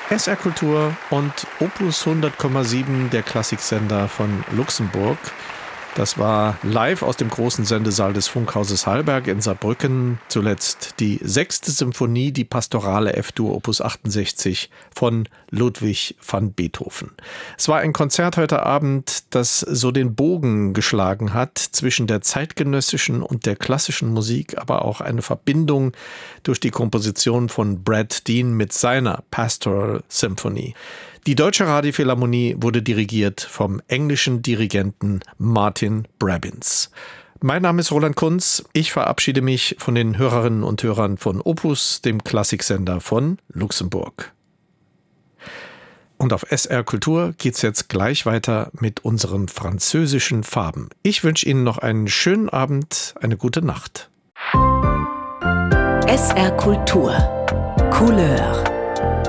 SR Kultur und Opus 100,7, der Klassiksender von Luxemburg. Das war live aus dem großen Sendesaal des Funkhauses Hallberg in Saarbrücken. Zuletzt die 6. Symphonie, die Pastorale F-Dur Opus 68 von Ludwig van Beethoven. Es war ein Konzert heute Abend, das so den Bogen geschlagen hat zwischen der zeitgenössischen und der klassischen Musik, aber auch eine Verbindung durch die Komposition von Brad Dean mit seiner Pastoral Symphony. Die Deutsche Radiophilharmonie wurde dirigiert vom englischen Dirigenten Martin Brabbins. Mein Name ist Roland Kunz. Ich verabschiede mich von den Hörerinnen und Hörern von Opus, dem Klassiksender von Luxemburg. Und auf SR Kultur geht's jetzt gleich weiter mit unseren französischen Farben. Ich wünsche Ihnen noch einen schönen Abend, eine gute Nacht. SR Kultur. Couleur.